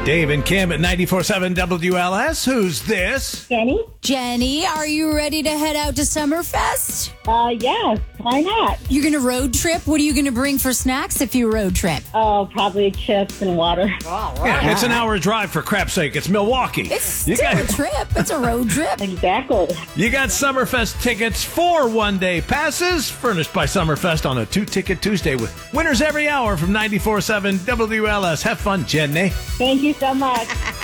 Dave and Kim at 94.7 WLS. Who's this? Jenny? Jenny, are you ready to head out to Summerfest? Yes. Why not? You're going to road trip? What are you going to bring for snacks if you road trip? Oh, probably chips and water. Yeah, it's an hour drive for crap's sake. It's Milwaukee. It's still a trip. It's a road trip. Exactly. You got Summerfest tickets, 4 one-day passes, furnished by Summerfest on a 2-ticket Tuesday with winners every hour from 94.7 WLS. Have fun, Jenny. Thank you so much.